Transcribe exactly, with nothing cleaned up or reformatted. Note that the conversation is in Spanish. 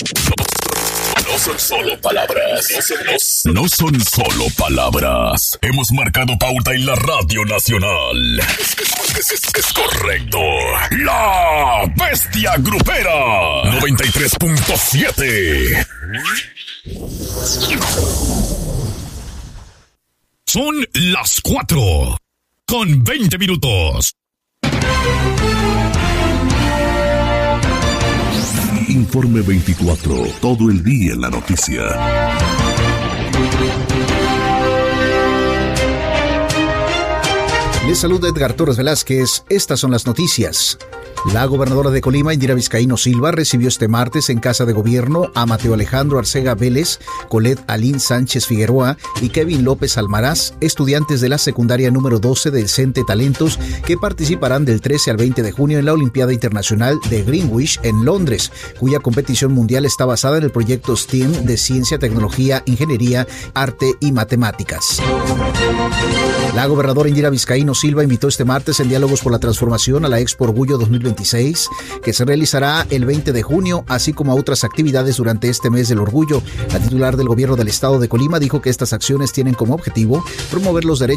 No son solo palabras. No son, no, no son solo palabras. Hemos marcado pauta en la Radio Nacional. Es, es, es, es correcto. La Bestia Grupera. noventa y tres punto siete. Son las cuatro. Con veinte minutos. Informe veinticuatro, todo el día en la noticia. Les saluda Edgar Torres Velázquez. Estas son las noticias. La gobernadora de Colima, Indira Vizcaíno Silva, recibió este martes en Casa de Gobierno a Mateo Alejandro Arcega Vélez, Colette Alín Sánchez Figueroa y Kevin López Almaraz, estudiantes de la secundaria número doce del CENTE Talentos, que participarán del trece al veinte de junio en la Olimpiada Internacional de Greenwich en Londres, cuya competición mundial está basada en el proyecto STEAM de Ciencia, Tecnología, Ingeniería, Arte y Matemáticas. La gobernadora Indira Vizcaíno Silva invitó este martes en Diálogos por la Transformación a la Expo Orgullo dos mil veintiséis, que se realizará el veinte de junio, así como a otras actividades durante este mes del orgullo. La titular del gobierno del estado de Colima dijo que estas acciones tienen como objetivo promover los derechos